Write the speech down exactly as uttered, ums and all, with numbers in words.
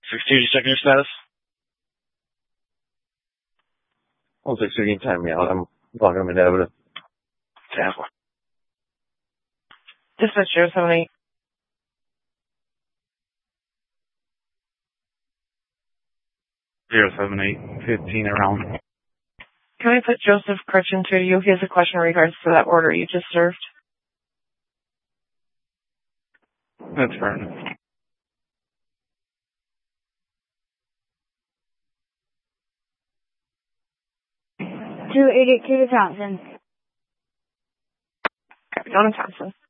six two, you checking your status? one six two, you can time me out. I'm logging them into evidence. Tampa. Dispatch zero seven eight. zero seven eight, fifteen around. Can I put Joseph Crutchin to you? He has a question in regards to that order you just served. That's fine. two eighty-two to Thompson. Donna Thompson.